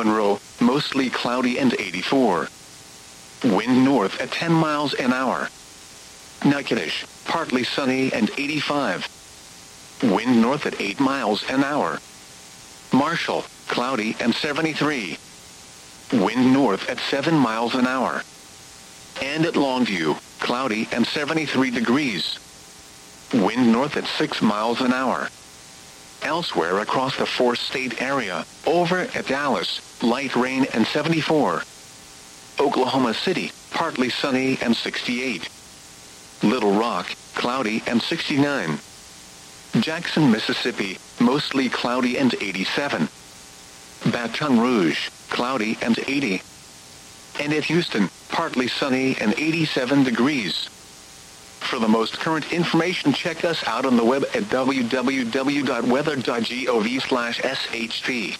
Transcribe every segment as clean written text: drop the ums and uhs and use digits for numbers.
Monroe, mostly cloudy and 84. Wind north at 10 miles an hour. Natchitoches, partly sunny and 85. Wind north at 8 miles an hour. Marshall, cloudy and 73. Wind north at 7 miles an hour. And at Longview, cloudy and 73 degrees. Wind north at 6 miles an hour. Elsewhere across the four-state area, over at Dallas, light rain and 74. Oklahoma City, partly sunny and 68. Little Rock, cloudy and 69. Jackson, Mississippi, mostly cloudy and 87. Baton Rouge, cloudy and 80. And at Houston, partly sunny and 87 degrees. For the most current information, check us out on the web at www.weather.gov/SHP.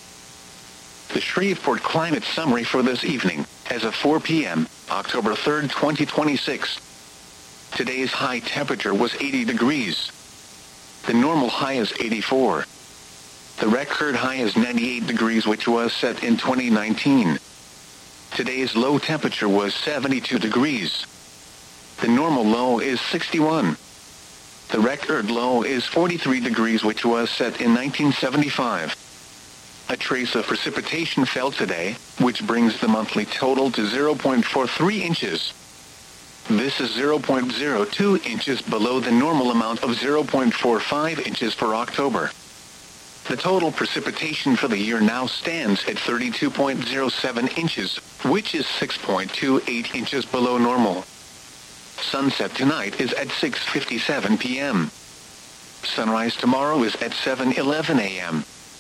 The Shreveport Climate Summary for this evening, as of 4 p.m., October 3rd, 2026. Today's high temperature was 80 degrees. The normal high is 84. The record high is 98 degrees, which was set in 2019. Today's low temperature was 72 degrees. The normal low is 61. The record low is 43 degrees, which was set in 1975. A trace of precipitation fell today, which brings the monthly total to 0.43 inches. This is 0.02 inches below the normal amount of 0.45 inches for October. The total precipitation for the year now stands at 32.07 inches, which is 6.28 inches below normal. Sunset tonight is at 6:57 p.m. Sunrise tomorrow is at 7:11 a.m.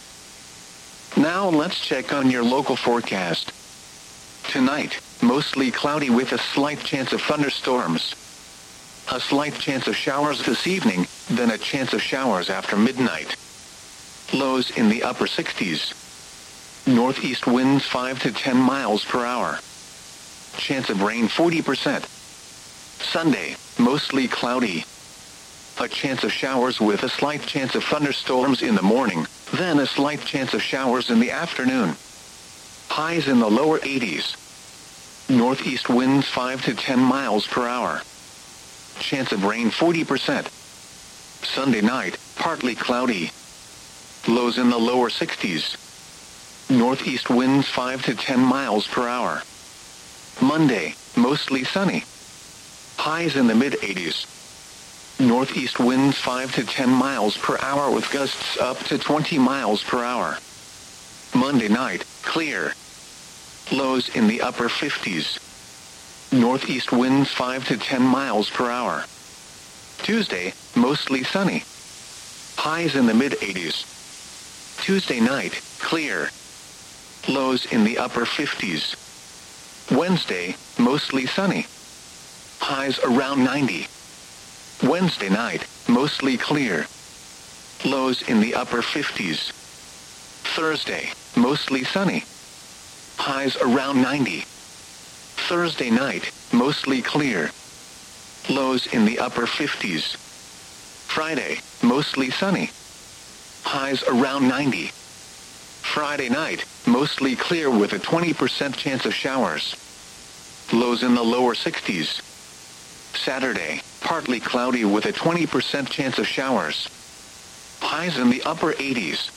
Now let's check on your local forecast. Tonight, mostly cloudy with a slight chance of thunderstorms. A slight chance of showers this evening, then a chance of showers after midnight. Lows in the upper 60s. Northeast winds 5 to 10 miles per hour. Chance of rain 40%. Sunday, mostly cloudy. A chance of showers with a slight chance of thunderstorms in the morning, then a slight chance of showers in the afternoon. Highs in the lower 80s. Northeast winds 5 to 10 miles per hour. Chance of rain 40%. Sunday night, partly cloudy. Lows in the lower 60s. Northeast winds 5 to 10 miles per hour. Monday, mostly sunny. Highs in the mid-80s. Northeast winds 5 to 10 miles per hour with gusts up to 20 miles per hour. Monday night, clear. Lows in the upper 50s. Northeast winds 5 to 10 miles per hour. Tuesday, mostly sunny. Highs in the mid-80s. Tuesday night, clear. Lows in the upper 50s. Wednesday, mostly sunny. Highs around 90. Wednesday night, mostly clear. Lows in the upper 50s. Thursday, mostly sunny. Highs around 90. Thursday night, mostly clear. Lows in the upper 50s. Friday, mostly sunny. Highs around 90. Friday night, mostly clear with a 20% chance of showers. Lows in the lower 60s. Saturday, partly cloudy with a 20% chance of showers. Highs in the upper 80s.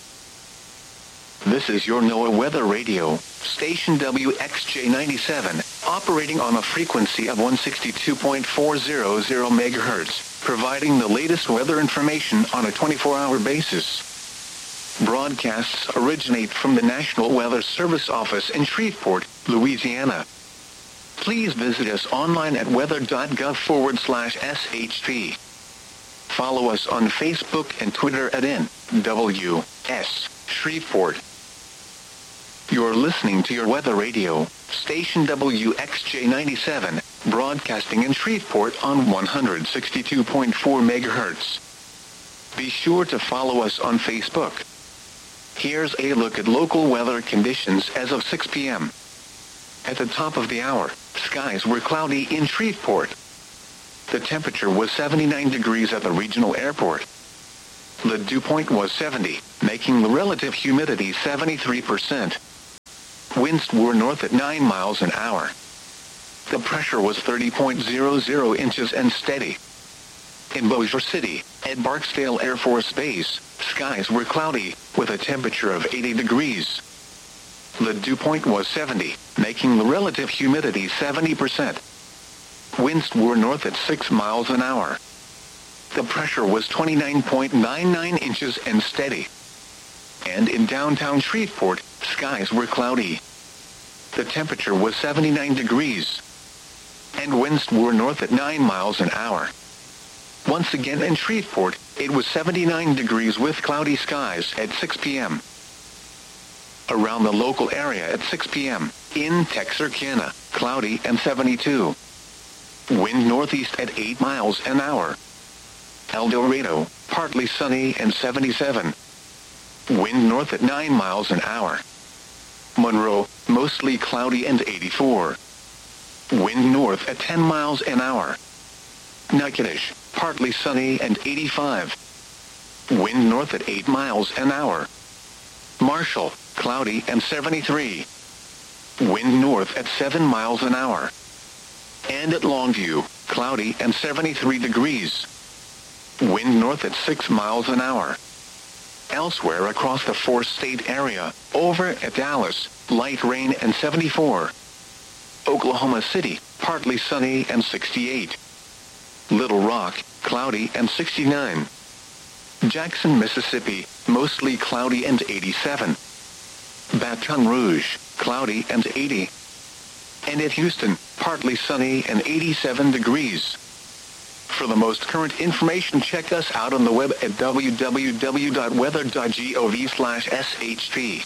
This is your NOAA Weather Radio, station WXJ97, operating on a frequency of 162.400 MHz, providing the latest weather information on a 24-hour basis. Broadcasts originate from the National Weather Service office in Shreveport, Louisiana. Please visit us online at weather.gov/SHP. Follow us on Facebook and Twitter at NWS Shreveport. You're listening to your Weather Radio, station WXJ97, broadcasting in Shreveport on 162.4 MHz. Be sure to follow us on Facebook. Here's a look at local weather conditions as of 6 p.m. At the top of the hour, skies were cloudy in Shreveport. The temperature was 79 degrees at the regional airport. The dew point was 70, making the relative humidity 73%. Winds were north at 9 miles an hour. The pressure was 30.00 inches and steady. In Bossier City, at Barksdale Air Force Base, skies were cloudy, with a temperature of 80 degrees. The dew point was 70, making the relative humidity 70%. Winds were north at 6 miles an hour. The pressure was 29.99 inches and steady. And in downtown Shreveport, skies were cloudy. The temperature was 79 degrees. And winds were north at 9 miles an hour. Once again in Shreveport, it was 79 degrees with cloudy skies at 6 p.m. Around the local area at 6 p.m., in Texarkana, cloudy and 72. Wind northeast at 8 miles an hour. El Dorado, partly sunny and 77. Wind north at 9 miles an hour. Monroe, mostly cloudy and 84. Wind north at 10 miles an hour. Natchitoches, partly sunny and 85. Wind north at 8 miles an hour. Marshall, cloudy and 73. Wind north at 7 miles an hour. And at Longview, cloudy and 73 degrees. Wind north at 6 miles an hour. Elsewhere across the four-state area, over at Dallas, light rain and 74. Oklahoma City, partly sunny and 68. Little Rock, cloudy and 69. Jackson, Mississippi, mostly cloudy and 87. Baton Rouge, cloudy and 80. And at Houston, partly sunny and 87 degrees. For the most current information, check us out on the web at www.weather.gov/SHP.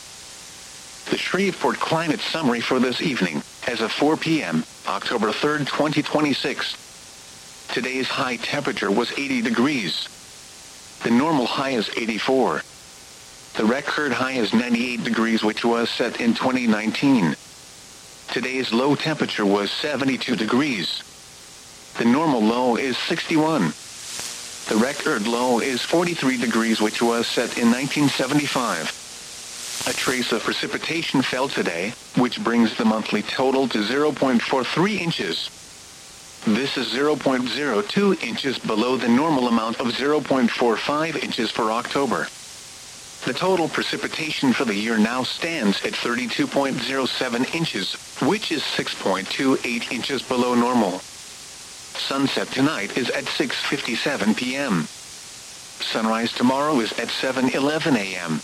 The Shreveport Climate Summary for this evening, as of 4 p.m., October 3rd, 2026. Today's high temperature was 80 degrees. The normal high is 84. The record high is 98 degrees, which was set in 2019. Today's low temperature was 72 degrees. The normal low is 61. The record low is 43 degrees, which was set in 1975. A trace of precipitation fell today, which brings the monthly total to 0.43 inches. This is 0.02 inches below the normal amount of 0.45 inches for October. The total precipitation for the year now stands at 32.07 inches, which is 6.28 inches below normal. Sunset tonight is at 6:57 p.m. Sunrise tomorrow is at 7:11 a.m.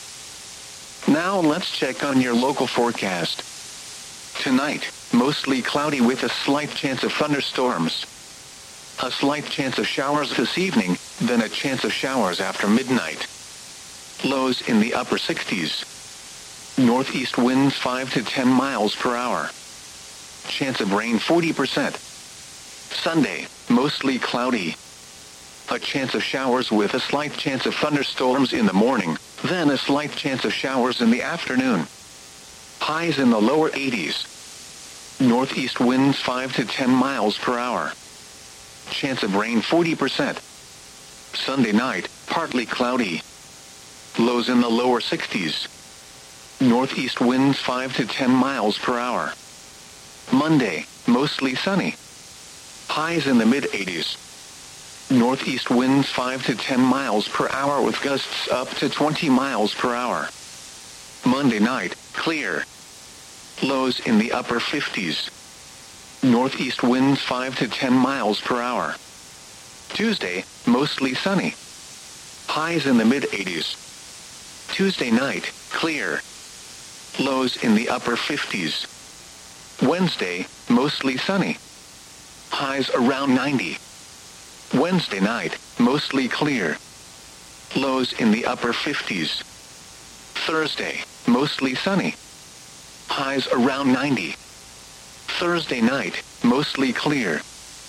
Now let's check on your local forecast. Tonight, mostly cloudy with a slight chance of thunderstorms. A slight chance of showers this evening, then a chance of showers after midnight. Lows in the upper 60s. Northeast winds 5 to 10 miles per hour. Chance of rain 40%. Sunday, mostly cloudy. A chance of showers with a slight chance of thunderstorms in the morning, then a slight chance of showers in the afternoon. Highs in the lower 80s. Northeast winds 5 to 10 miles per hour. Chance of rain 40%. Sunday night, partly cloudy. Lows in the lower 60s. Northeast winds 5 to 10 miles per hour. Monday, mostly sunny. Highs in the mid-80s. Northeast winds 5 to 10 miles per hour with gusts up to 20 miles per hour. Monday night, clear. Lows in the upper 50s. Northeast winds 5 to 10 miles per hour. Tuesday, mostly sunny. Highs in the mid-80s. Tuesday night, clear. Lows in the upper 50s. Wednesday, mostly sunny. Highs around 90. Wednesday night, mostly clear. Lows in the upper 50s. Thursday, mostly sunny. Highs around 90. Thursday night, mostly clear.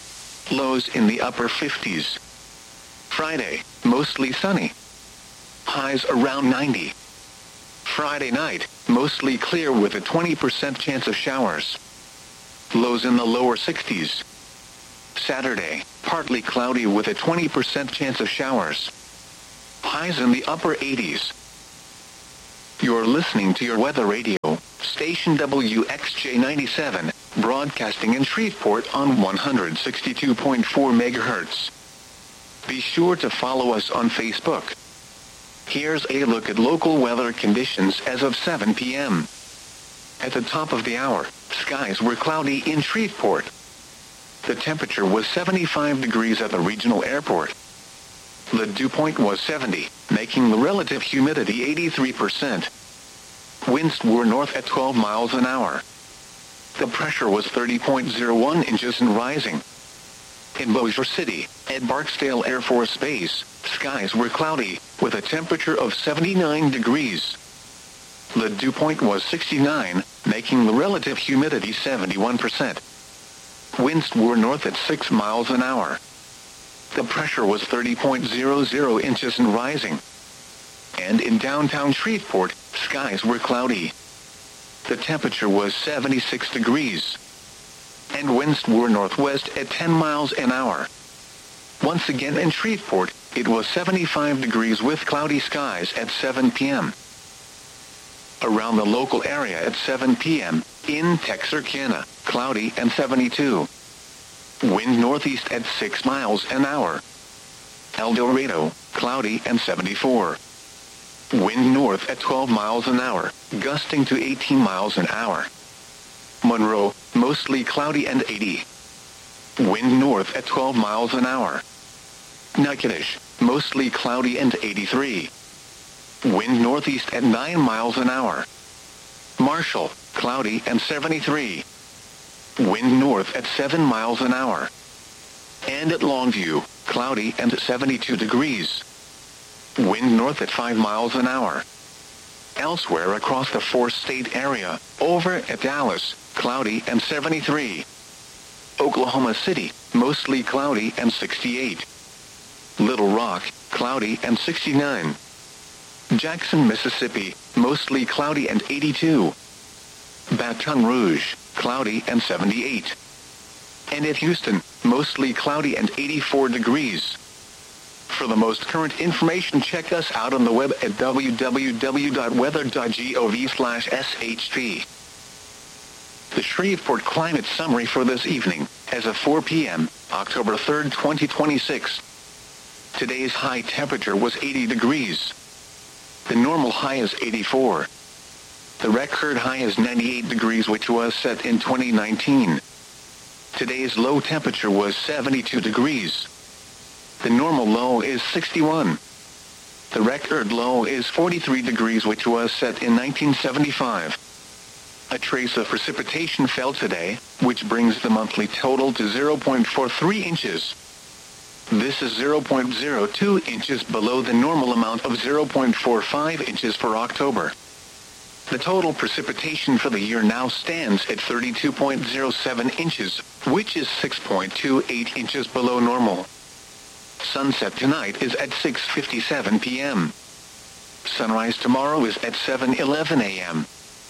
Lows in the upper 50s. Friday, mostly sunny. Highs around 90. Friday night, mostly clear with a 20% chance of showers. Lows in the lower 60s. Saturday, partly cloudy with a 20% chance of showers. Highs in the upper 80s. You're listening to your weather radio, station WXJ97, broadcasting in Shreveport on 162.4 MHz. Be sure to follow us on Facebook. Here's a look at local weather conditions as of 7 p.m. At the top of the hour, skies were cloudy in Shreveport. The temperature was 75 degrees at the regional airport. The dew point was 70, making the relative humidity 83%. Winds were north at 12 miles an hour. The pressure was 30.01 inches and rising. In Bossier City, at Barksdale Air Force Base, skies were cloudy, with a temperature of 79 degrees. The dew point was 69, making the relative humidity 71%. Winds were north at 6 miles an hour. The pressure was 30.00 inches and rising. And in downtown Shreveport, skies were cloudy. The temperature was 76 degrees. And winds were northwest at 10 miles an hour. Once again in Shreveport, it was 75 degrees with cloudy skies at 7 p.m. Around the local area at 7 p.m., in Texarkana, cloudy and 72. Wind northeast at 6 miles an hour. El Dorado, cloudy and 74. Wind north at 12 miles an hour, gusting to 18 miles an hour. Monroe, mostly cloudy and 80. Wind north at 12 miles an hour. Natchitoches, mostly cloudy and 83. Wind northeast at 9 miles an hour. Marshall, cloudy and 73. Wind north at 7 miles an hour. And at Longview, cloudy and 72 degrees. Wind north at 5 miles an hour. Elsewhere across the four-state area, over at Dallas, cloudy and 73. Oklahoma City, mostly cloudy and 68. Little Rock, cloudy and 69. Jackson, Mississippi, mostly cloudy and 82. Baton Rouge, cloudy and 78. And at Houston, mostly cloudy and 84 degrees. For the most current information, check us out on the web at www.weather.gov/SHP. The Shreveport Climate Summary for this evening, as of 4 p.m., October 3rd, 2026. Today's high temperature was 80 degrees. The normal high is 84. The record high is 98 degrees, which was set in 2019. Today's low temperature was 72 degrees. The normal low is 61. The record low is 43 degrees, which was set in 1975. A trace of precipitation fell today, which brings the monthly total to 0.43 inches. This is 0.02 inches below the normal amount of 0.45 inches for October. The total precipitation for the year now stands at 32.07 inches, which is 6.28 inches below normal. Sunset tonight is at 6:57 p.m. Sunrise tomorrow is at 7:11 a.m.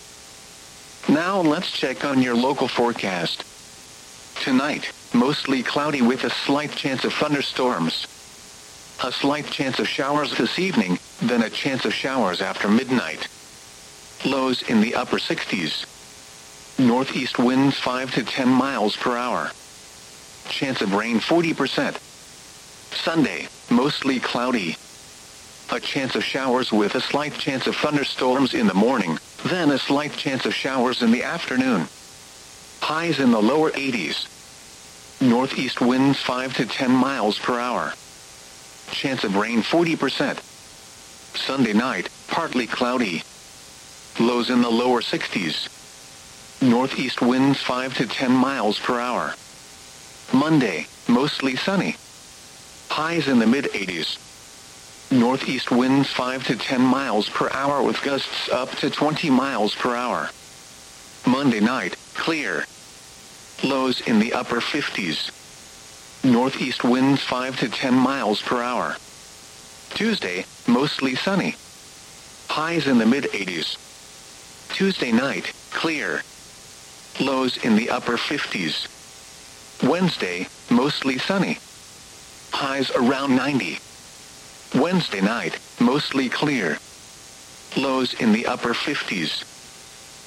Now let's check on your local forecast. Tonight, mostly cloudy with a slight chance of thunderstorms. A slight chance of showers this evening, then a chance of showers after midnight. Lows in the upper 60s. Northeast winds 5 to 10 miles per hour. Chance of rain 40%. Sunday, mostly cloudy. A chance of showers with a slight chance of thunderstorms in the morning, then a slight chance of showers in the afternoon. Highs in the lower 80s. Northeast winds 5 to 10 miles per hour. Chance of rain 40%. Sunday night, partly cloudy. Lows in the lower 60s. Northeast winds 5 to 10 miles per hour. Monday, mostly sunny. Highs in the mid-80s. Northeast winds 5 to 10 miles per hour with gusts up to 20 miles per hour. Monday night, clear. Lows in the upper 50s. Northeast winds 5 to 10 miles per hour. Tuesday, mostly sunny. Highs in the mid-80s. Tuesday night, clear. Lows in the upper 50s. Wednesday, mostly sunny. Highs around 90. Wednesday night, mostly clear. Lows in the upper 50s.